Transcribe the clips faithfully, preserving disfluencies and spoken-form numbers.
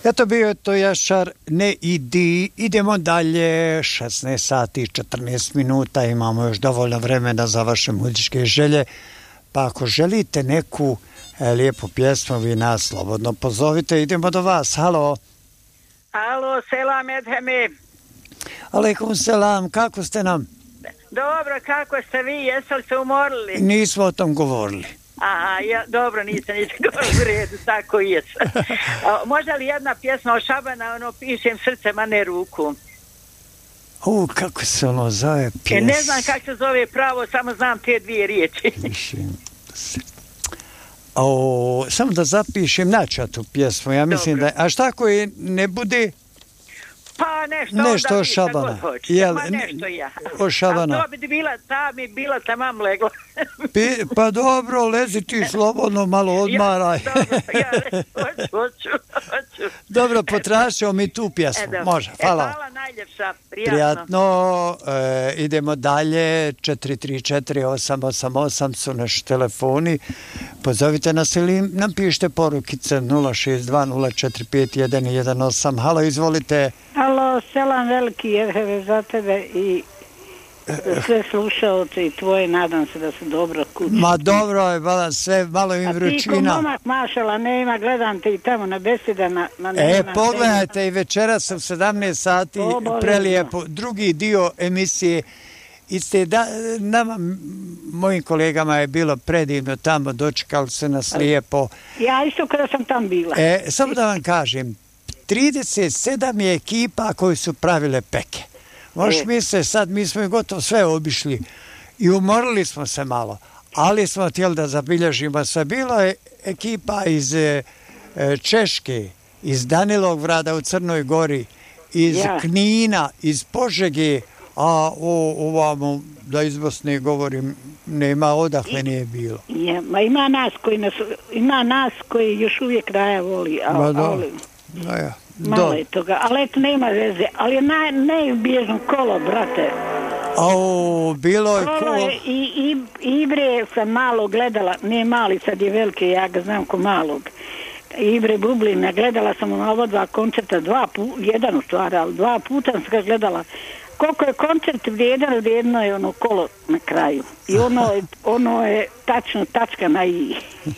Eto bio je to Jašar, ne idi, idemo dalje, šesnaest sati i četrnaest minuta, imamo još dovoljno vremena za vaše muzičke želje, pa ako želite neku e, lijepu pjesmu, vi nas slobodno pozovite, idemo do vas, halo. Halo, selam Edheme. Alejkum selam, kako ste nam? Dobro, kako ste vi, jeste li se umorili? Nismo o tom govorili. Aha, ja, dobro, nisam, nisam govorili u redu, tako i je. Možda li jedna pjesma od Šabana, ono, pišem srcem, a ne ruku? U, kako se ono zove pjesma? E, ne znam kako se zove pravo, samo znam te dvije riječi. O, samo da zapišem nača tu pjesmu, ja mislim dobro. Da... A šta ako je ne bude... Pa nešto, nešto onda o Šabana. Jel, ma nešto ja. O Šabana. A to bi bila, ta mi bila tamam legla. Pi, pa dobro, lezi ti slobodno, malo odmaraj. Ja, dobro, ja hoću, hoću, hoću. Dobro, potražimo mi tu pjesmu. E, može, hvala. E, hvala najljepša, prijatno. Prijatno, e, idemo dalje, četiri tri četiri osam osam osam su naši telefoni. Pozovite nas ili nam pišite porukice nula šest dva nula četiri pet jedan jedan osam. Halo, izvolite. Halo, selam veliki Jerheve za tebe i sve slušaoce i tvoje, nadam se da su dobro kući. Ma dobro je, bala, sve, malo im vrućina. A ti ko momak mašala nema, gledam te i tamo na besedama. Na e, pogledajte tema. I večeras u sedamnaest sati prelijepo, drugi dio emisije. Iste, da, nama, mojim kolegama je bilo predivno tamo, dočekali se nas lijepo. Ja isto kada sam tam bila. E, samo da vam kažem, trideset sedam je ekipa koji su pravile peke. Možeš e. misliti, sad mi smo gotovo sve obišli i umorili smo se malo, ali smo htjeli da zabilježimo sve. Bila je ekipa iz e, Češke, iz Danilovgrada u Crnoj Gori, iz ja. Knina, iz Požege, a o, ovamo, da iz Bosne govorim, nema, odakle nije bilo. Ja, ma ima nas koji nas, ima nas koji još uvijek kraja voli, a, ma do, ali, no ja, malo do. je toga, ali eto nema veze, ali je naj, najbježno kolo, brate. O, bilo je kolo. Je, i, i, Ibre sam malo gledala, nije mali, sad je veliki, ja ga znam ko malog. Ibre Bublina, gledala sam na ova dva koncerta, dva puta, jedan u stvari, ali dva puta sam ga gledala. Koliko je koncert vrijedan, vrijedno je ono kolo na kraju. I ono je, ono je tačno tačka na i.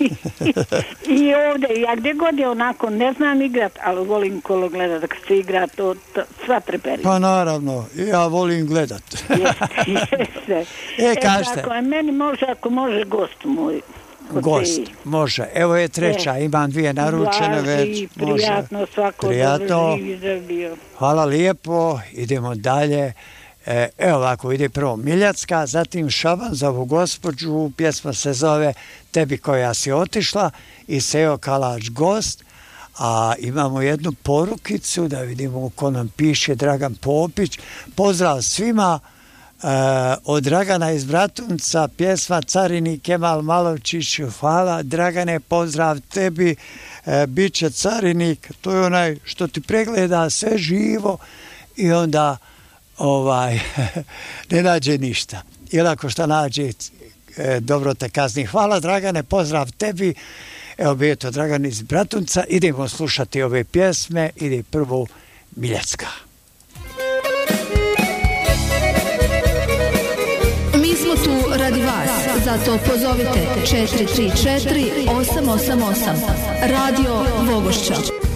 I ovdje, ja gdje god je onako, ne znam igrat, ali volim kolo gledat. Dok se igra, to, to sva treperi. Pa naravno, ja volim gledat. Jeste, jeste. E, kažete. Tako, meni može, ako može, gost moj. Gost, može. Evo je treća, e, imam dvije naručene već. Prijatno, može. Svako prijatno. Dobro živi zabio. Hvala lijepo, idemo dalje. E, evo ovako, ide prvo Miljacka, zatim Šaban za ovu gospođu, pjesma se zove Tebi koja si otišla i Seo Kalač gost. A imamo jednu porukicu, da vidimo ko nam piše, Dragan Popić. Pozdrav svima. Uh, od Dragana iz Bratunca, pjesma Carinik Kemal Malovčić. Hvala Dragane, pozdrav tebi. Uh, Biće carinik, to je onaj što ti pregleda sve živo i onda ovaj ne nađe ništa. Ili ako šta nađe, e, dobro te kazni. Hvala Dragane, pozdrav tebi. Evo bio to Dragan iz Bratunca. Idemo slušati ove pjesme. Ide prvo Miljacka. Tu radi vas, zato pozovite četiri tri četiri osam osam osam. Radio Vogošća.